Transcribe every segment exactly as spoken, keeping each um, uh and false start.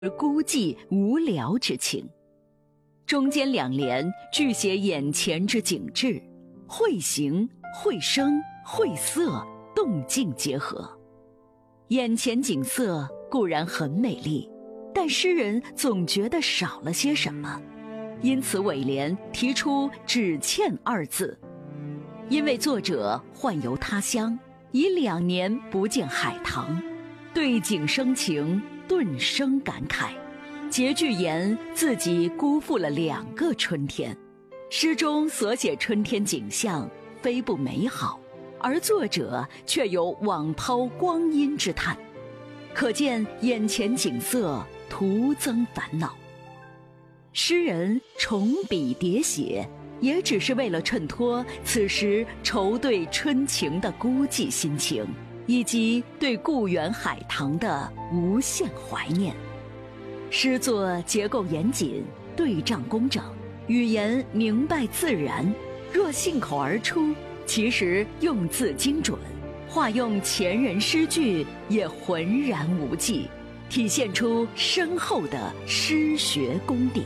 孤寂无聊之情。中间两联具写眼前之景致，绘形、绘声、绘色，动静结合。眼前景色固然很美丽，但诗人总觉得少了些什么，因此尾联提出只欠二字。因为作者宦游他乡，已两年不见海棠，对景生情，顿生感慨，结句言自己辜负了两个春天。诗中所写春天景象非不美好，而作者却有枉抛光阴之叹，可见眼前景色徒增烦恼。诗人重笔叠写，也只是为了衬托此时愁对春情的孤寂心情，以及对故园海棠的无限怀念。诗作结构严谨，对仗工整，语言明白自然，若信口而出，其实用字精准，化用前人诗句也浑然无际，体现出深厚的诗学功底。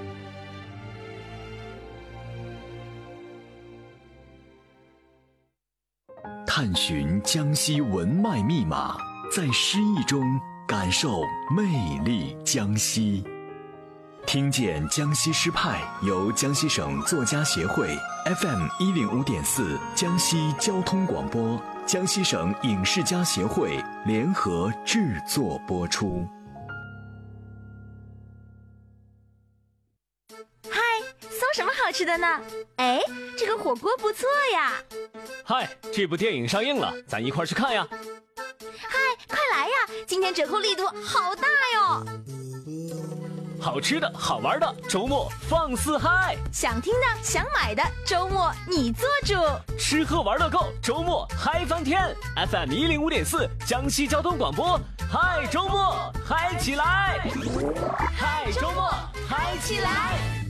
探寻江西文脉密码，在诗意中感受魅力江西。听见江西诗派由江西省作家协会 F M 一零五点四江西交通广播、江西省影视家协会联合制作播出。 嗨，搜什么好吃的呢？哎，这个火锅不错呀。 嗨，这部电影上映了，咱一块去看呀。 嗨，快来呀，今天折扣力度好大哟。 好吃的好玩的，周末放肆嗨。 想听的想买的，周末你做主。 吃喝玩乐够，周末嗨翻天。 F M 一零五点四江西交通广播，嗨周末嗨起来，嗨周末嗨起来。